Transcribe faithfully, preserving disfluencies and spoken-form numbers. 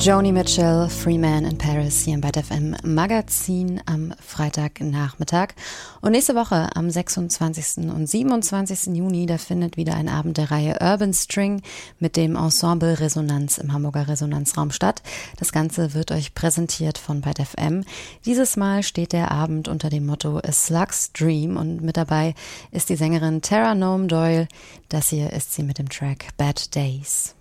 Joni Mitchell, Free Man in Paris hier im Byte F M Magazin am Freitagnachmittag. Und nächste Woche am sechsundzwanzigsten und siebenundzwanzigsten Juni, da findet wieder ein Abend der Reihe Urban String mit dem Ensemble Resonanz im Hamburger Resonanzraum statt. Das Ganze wird euch präsentiert von Byte F M. Dieses Mal steht der Abend unter dem Motto A Slug's Dream und mit dabei ist die Sängerin Tara Nome Doyle. Das hier ist sie mit dem Track Bad Days.